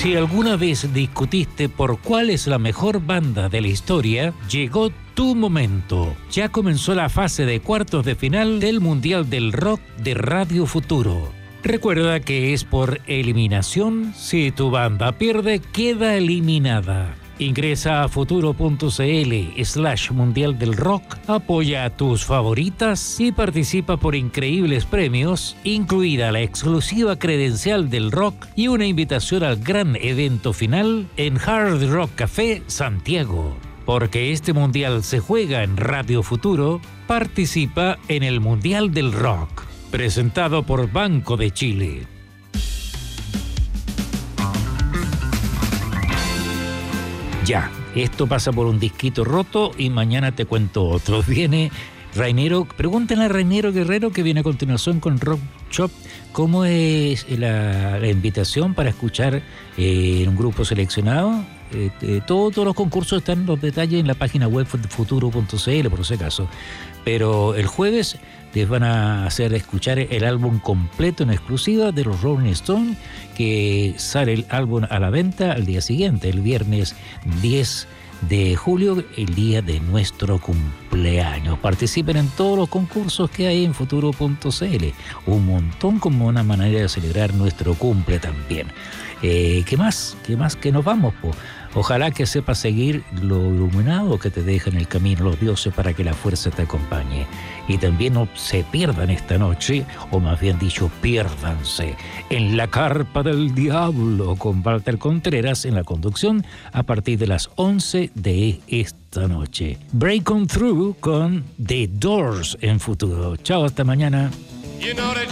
Si alguna vez discutiste por cuál es la mejor banda de la historia, llegó tu momento. Ya comenzó la fase de cuartos de final del Mundial del Rock de Radio Futuro. Recuerda que es por eliminación. Si tu banda pierde, queda eliminada. Ingresa a futuro.cl/Mundial del Rock, apoya a tus favoritas y participa por increíbles premios, incluida la exclusiva credencial del rock y una invitación al gran evento final en Hard Rock Café Santiago. Porque este mundial se juega en Radio Futuro, participa en el Mundial del Rock, presentado por Banco de Chile. Ya, esto pasa por un disquito roto y mañana te cuento otro. Viene Rainero, pregúntenle a Rainero Guerrero, que viene a continuación con Rock Shop, cómo es la invitación para escuchar en un grupo seleccionado. Todos los concursos están los detalles en la página web de futuro.cl, por si acaso. Pero el jueves les van a hacer escuchar el álbum completo en exclusiva de los Rolling Stones, que sale el álbum a la venta al día siguiente, el viernes 10 de julio, el día de nuestro cumpleaños. Participen en todos los concursos que hay en futuro.cl. Un montón, como una manera de celebrar nuestro cumple también. ¿Qué más? ¿Qué más que nos vamos, po? Ojalá que sepas seguir lo iluminado que te dejan el camino los dioses para que la fuerza te acompañe. Y también no se pierdan esta noche, o más bien dicho, piérdanse en la carpa del diablo con Walter Contreras en la conducción a partir de las 11 de esta noche. Break On Through con The Doors en Futuro. Chao, hasta mañana. You know